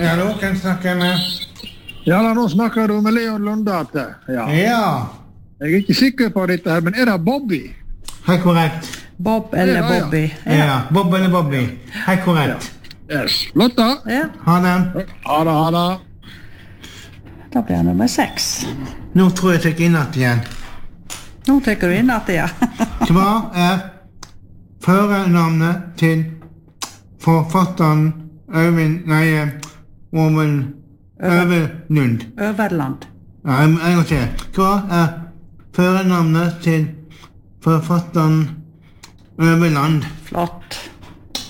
Hallo, hvem snakker med? Ja, nå snakker du med Leon Lundate. Ja. Ja. Jeg er ikke sikker på dette her, men er det Bobby? Helt korrekt. Bob eller Bobby. Ja, Bob eller Bobby. Helt korrekt. Yes. Lotta? Ja. Ha det. Ha det. Da blir jeg nummer 6. Nå tror jeg inn igjen. Nå tenker du inn at ja. Hva førernavnet til forfatteren Øverlund? Øverland. Ja, en gang til. Hva førernavnet til forfatteren Øverland? Flott.